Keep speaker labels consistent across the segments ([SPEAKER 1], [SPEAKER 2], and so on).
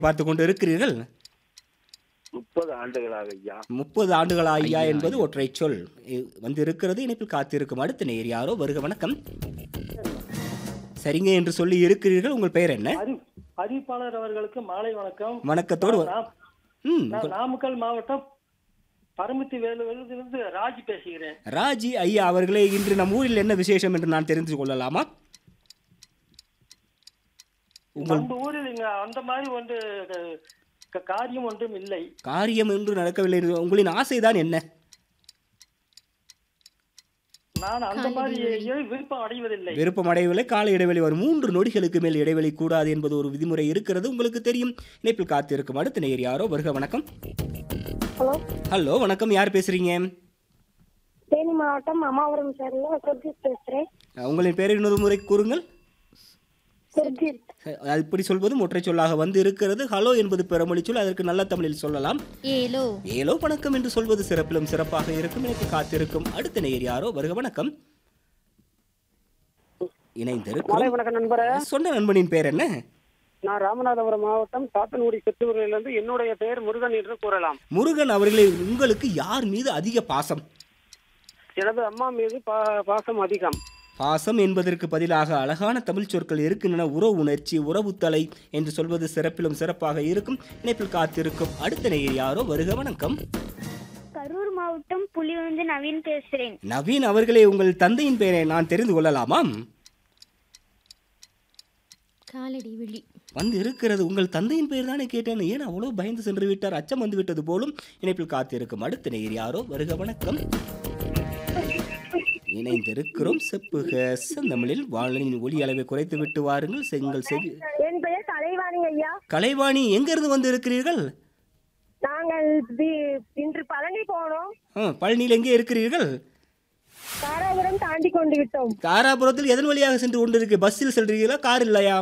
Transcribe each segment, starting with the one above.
[SPEAKER 1] பார்த்து கொண்டு இருக்கிறீர்கள்?
[SPEAKER 2] 30 ஆண்டுகளாக ஐயா.
[SPEAKER 1] 30 ஆண்டுகளா ஐயா என்பது ஒற்றை சொல் வந்து இருக்கிறது. இணைப்பில் காத்திருக்கும் அடுத்த நேர் யாரோ வருக. வணக்கம். சரிங்க என்று சொல்லி இருக்கிறீர்கள். உங்கள் பெயர் என்ன?
[SPEAKER 3] அறிவிப்பாளர் அவர்களுக்கு மாலை வணக்கம்.
[SPEAKER 1] வணக்கத்தோடு
[SPEAKER 3] நான் நாமக்கல் மாவட்டம் பரமத்தி வேலுவிலிருந்து ராஜி பேசுகிறேன்.
[SPEAKER 1] ராஜி ஐயா அவர்களே, இன்று நம் ஊரில் என்ன விசேஷம் என்று நான் தெரிந்து கொள்ளலாமா?
[SPEAKER 3] நம்ம ஊரில் இங்க அந்த மாதிரி ஒன்று காரியம் ஒன்றும் இல்லை.
[SPEAKER 1] காரியம் என்று நடக்கவில்லை. உங்களின் ஆசைதான் என்ன?
[SPEAKER 3] நான் அந்த மாதிரி விருப்பம் அடைவதில்லை.
[SPEAKER 1] விருப்பம் அடையவில்லை. கால இடைவெளி வரும் 3 நொடிகளுக்கு மேல் இடைவெளி கூடாது என்பது ஒரு விதிமுறை இருக்கிறது, உங்களுக்கு தெரியும். இணைப்பில் காத்திருக்கும் அடுத்த நேயர் யாரோ வருக. வணக்கம்.
[SPEAKER 4] ஹலோ.
[SPEAKER 1] ஹலோ வணக்கம். யார் பேசுறீங்க?
[SPEAKER 4] தேனி மாவட்டம் அம்மாவரம் சேர்ல சுர்ஜித் பேசுறேன்.
[SPEAKER 1] உங்களின் பெயர் இன்னொரு முறை கூறுங்கள்.
[SPEAKER 4] சுர்ஜித்.
[SPEAKER 1] அது இப்படி சொல்வது ஒற்றை சொல்லாக வந்து இருக்கிறது. ஹலோ என்பது பிறமொழி சொல், அதற்கு நல்ல தமிழில் சொல்லலாம்
[SPEAKER 5] ஏலோ.
[SPEAKER 1] ஏலோ வணக்கம் என்று சொல்வது சிறப்பிலும் சிறப்பாக இருக்கும். எனக்கு காத்திருக்கும் அடுத்த நேயர் யாரோ வருக. வணக்கம். இணைந்திருக்கும் சொன்ன நண்பனின் பெயர் என்ன?
[SPEAKER 6] நான் ராமநாதபுரம் மாவட்டம் சாத்தன்குடி சித்தூரிலிருந்து என்னுடைய பெயர் முருகன் என்று கூறலாம்.
[SPEAKER 1] முருகன் அவர்களே, உங்களுக்கு யார் மீது அதிக பாசம்?
[SPEAKER 6] எனது அம்மா மீது பாசம் அதிகம்.
[SPEAKER 1] பாசம் என்பதற்கு பதிலாக அழகான தமிழ் சொற்கள் இருக்கின்றன. உறவு உணர்ச்சி, உறவுத்தலை என்று சொல்வது சிறப்பிலும் சிறப்பாக இருக்கும். இணைப்பில் காத்திருக்கும் அடுத்த நேயர் யாரோ வருக. வணக்கம்.
[SPEAKER 4] கரூர் மாவட்டம் புலிவந்து நவீன் பேசுறேன்.
[SPEAKER 1] நவீன் அவர்களே, உங்கள் தந்தையின் பெயரை நான் தெரிந்து கொள்ளலாமாம்?
[SPEAKER 5] காலடி விழி
[SPEAKER 1] வந்து இருக்கிறது. உங்கள் தந்தையின் பெயர் தானே கேட்டேன். ஏன் அவ்வளவு பயந்து சென்று விட்டார்? அச்சம் வந்து விட்டது போலும். இணைப்பில் காத்திருக்கும் அடுத்த நேயர் யாரோ வருக. வணக்கம். இணைந்திருக்கிறோம். செப்புக செந்தமிழில் வாழனின் ஒலி அளவை குறைத்து விட்டு வாருங்கள். செங்கல் செவி.
[SPEAKER 4] என் பெயர் கலைவாணி ஐயா.
[SPEAKER 1] கலைவாணி, எங்கிருந்து வந்து இருக்கிறீர்கள்?
[SPEAKER 4] நாங்கள் இன்று பழனி போனோம்.
[SPEAKER 1] பழனியில் எங்கே இருக்கிறீர்கள்?
[SPEAKER 4] தாராபுரம் தாண்டி கொண்டு விட்டோம்.
[SPEAKER 1] தாராபுரத்தில் எதன் வழியாக சென்று கொண்டிருக்கு? பஸ்ஸில் செல்றீங்களா, கார் இல்லையா?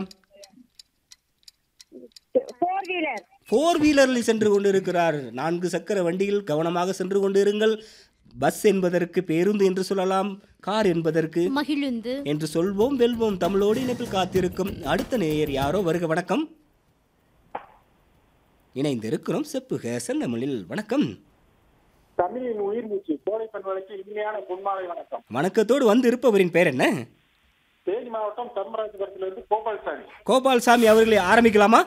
[SPEAKER 4] 4 வீலர்.
[SPEAKER 1] 4 வீலரில் சென்று கொண்டிருக்கிறார். 4 சக்கர வண்டியில் கவனமாக சென்று கொண்டிருங்கள். பஸ் என்பதற்கு பேருந்து என்று சொல்லலாம், கார் என்பதற்கு
[SPEAKER 5] மகிழுந்து
[SPEAKER 1] என்று சொல்வோம். வெல்வோம். தமிழோடு இணைப்பில் காத்திருக்கும் அடுத்த நேயர் யாரோ வருக. வணக்கம். இணைந்திருக்கிறோம். செப்புக செந்தமிழில் வணக்கம்.
[SPEAKER 6] தமிழின் உயிர் மூச்சு கோடை பண்பலைக்கு இனிமையான பொன்மாலை வணக்கம்.
[SPEAKER 1] வணக்கத்தோடு வந்து இருப்பவரின் பெயர் என்ன?
[SPEAKER 6] தேனி மாவட்டம் தர்மராஜபுரத்திலிருந்து கோபால்சாமி.
[SPEAKER 1] கோபால்சாமி அவர்களை ஆரம்பிக்கலாமா?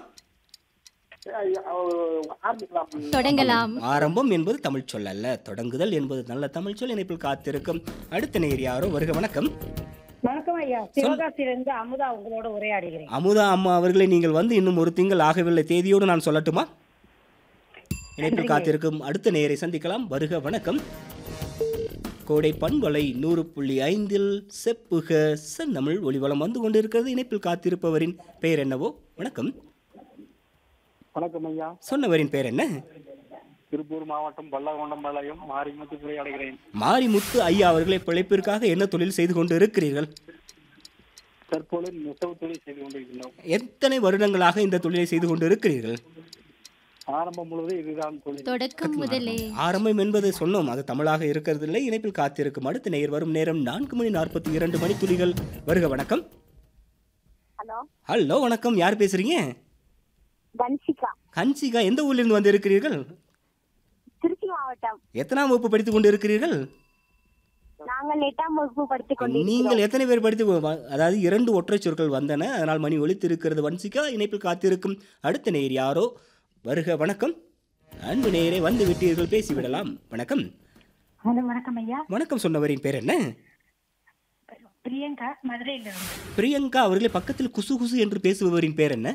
[SPEAKER 5] தொடங்கலாம்.
[SPEAKER 1] ஆரம்பம் என்பது தமிழ் சொல் அல்ல, தொடங்குதல் என்பது நல்ல தமிழ் சொல். இணைப்பில் காத்திருக்கும் அடுத்த நேயர் யாரோ வருக. வணக்கம்.
[SPEAKER 4] வணக்கம் ஐயா. சிவகாசியிலிருந்து அமுதா உங்களோட உரையாடுகிறேன்.
[SPEAKER 1] அமுதா அம்மா அவர்களை, நீங்கள் வந்து இன்னும் ஒரு திங்கள் ஆகவில்லை. தேதியோடு நான் சொல்லட்டுமா? இணைப்பில் காத்திருக்கும் அடுத்த நேயரை சந்திக்கலாம். வருக. வணக்கம். கோடை பண்பலை 100.5 செப்புக செந்தமிழ் ஒளிவளம் வந்து கொண்டிருக்கிறது. இணைப்பில் காத்திருப்பவரின் பெயர் என்னவோ? வணக்கம்.
[SPEAKER 6] வணக்கம் ஐயா.
[SPEAKER 1] சொன்னவரின் பெயர் என்ன?
[SPEAKER 6] திருப்பூர் மாவட்டம் பல்லாகொண்டம் பாளையம் மாரிமுத்து உரையாடுகிறேன்.
[SPEAKER 1] மாரிமுத்து ஐயா அவர்களை பிழைப்பிற்காக என்ன தொழில் செய்து கொண்டு இருக்கிறீர்கள்?
[SPEAKER 6] தற்போது நெசவு தொழில் செய்து கொண்டிருக்கிறோம்.
[SPEAKER 1] எத்தனை வருடங்களாக இந்த தொழிலை செய்து கொண்டு இருக்கிறீர்கள்?
[SPEAKER 6] ஆரம்பம் முழுவதும் இதுதான் தொழில்.
[SPEAKER 5] தொடக்கம் முதலே.
[SPEAKER 1] ஆரம்பம் என்பது சொன்னோம், அது தமிழாக இருக்கிறதில்லை. இணைப்பில் காத்திருக்கும் அடுத்த நேயர் வரும் நேரம் 4:42 மணி துளிகள். வருக. வணக்கம்.
[SPEAKER 4] ஹலோ.
[SPEAKER 1] ஹலோ வணக்கம். யார் பேசுறீங்க?
[SPEAKER 4] கன்சிகா.
[SPEAKER 1] கன்சிகா, எந்த ஊரிலிருந்து வந்து இருக்கிறீர்கள்?
[SPEAKER 4] திருச்சி மாவட்டம்.
[SPEAKER 1] எத்தனாம் வகுப்பு படித்துக் கொண்டு இருக்கிறீர்கள்?
[SPEAKER 4] நாங்கள் 8ஆம் வகுப்பு படித்துக் கொண்டிருக்கிறோம்.
[SPEAKER 1] நீங்கள் எத்தனை பேர் படித்து, அதாவது 2 ஒற்றை சொற்கள் வந்தன, அதனால் மணி ஒலித்து இருக்கிறது. வன்சிகா. இணைப்பில் காத்திருக்கும் அடுத்த நேயர் யாரோ வருக. வணக்கம். அன்பு நேயரே, வந்து விட்டீர்கள், பேசிவிடலாம். வணக்கம்.
[SPEAKER 4] ஹலோ. வணக்கம் ஐயா.
[SPEAKER 1] வணக்கம். சொன்னவரின் பேர் என்ன?
[SPEAKER 4] பிரியங்கா, மதுரையிலிருந்து.
[SPEAKER 1] பிரியங்கா அவர்களே, பக்கத்தில் குசு குசு என்று பேசுபவரின் பேர் என்ன?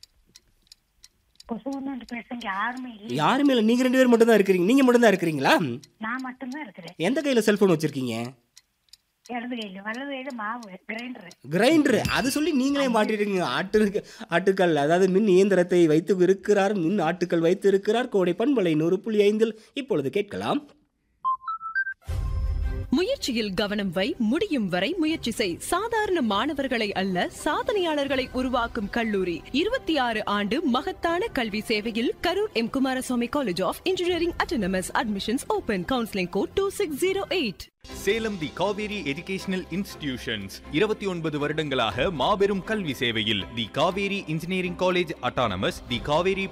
[SPEAKER 1] யாருமே இல்லை. நீங்க 2 பேர் மட்டும் தான் இருக்கிறீங்க. நீங்க மட்டும் தான் இருக்கிறீங்களா?
[SPEAKER 4] நான் மட்டும் தான் இருக்கிறேன்.
[SPEAKER 1] எந்த கையில செல்போன் வச்சிருக்கீங்க?
[SPEAKER 4] இடது கையில. வலது கையில மாவு
[SPEAKER 1] கிரைண்டர். அது சொல்லி நீங்களே மாட்டிருக்கீங்க. ஆட்டுக்கள், அதாவது மின் இயந்திரத்தை வைத்து இருக்கிறார், மின் ஆட்டுக்கள் வைத்து இருக்கிறார். கோடை பண்பலை 100.5 இப்பொழுது கேட்கலாம்.
[SPEAKER 7] முயற்சியில் கவனம் வை, முடியும் வரை முயற்சி செய். சாதாரண மாணவர்களை அல்ல, சாதனையாளர்களை உருவாக்கும் கல்லூரி. 26 ஆண்டு மகத்தான கல்வி சேவையில் Karur M Kumaraswamy college of engineering autonomous. Admissions open. Counselling code 2608.
[SPEAKER 8] Salem the Kaveri educational institutions 29 வருடங்களாக மாபெரும் கல்வி சேவையில் தி காவேரி இன்ஜினியரிங் காலேஜ் அட்டானமஸ், தி காவேரி